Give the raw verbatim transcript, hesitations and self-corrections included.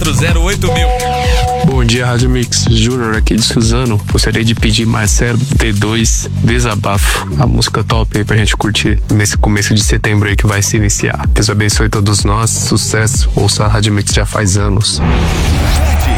número zero oito mil. Bom dia, Rádio Mix. Júnior aqui de Suzano. Gostaria de pedir Marcelo D dois Desabafo. A música top aí pra gente curtir nesse começo de setembro aí que vai se iniciar. Deus abençoe todos nós. Sucesso. Ouça a Rádio Mix já faz anos.